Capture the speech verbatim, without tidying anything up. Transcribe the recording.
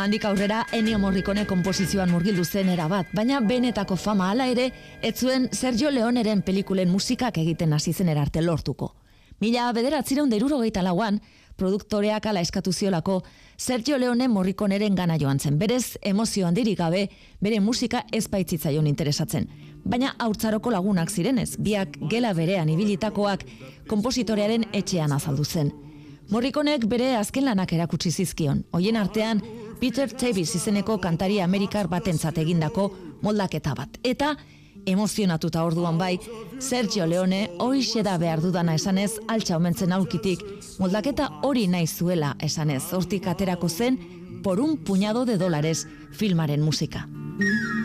Handik aurrera Ennio Morricone konposizioan murgildu zen erabat, baina benetako fama hala ere, ez zuen Sergio Leoneren pelikulen musikak egiten hasi zen erarte lortuko. Mila bederatziehun eta hirurogeita lauan, produktoreak ala eskatu ziolako, Sergio Leone Morriconeren gana joan zen. Berez, emozio handirik gabe, bere musika ez baitzitzaion interesatzen. Baina haurtzaroko lagunak zirenez, biak gela berean ibilitakoak, konpositorearen etxean azaldu zen. Morriconek bere azken lanak erakutsi zizkion. Hoien artean, Peter Travis izeneko kantari amerikar batentzat egindako moldaketa bat. Eta, emozionatuta orduan bai, Sergio Leone horixe da behar dudana esanez, altxa omentzen aurkitik, moldaketa hori nahi zuela esanez, hortik aterako zen, por un puñado de dólares filmaren musika.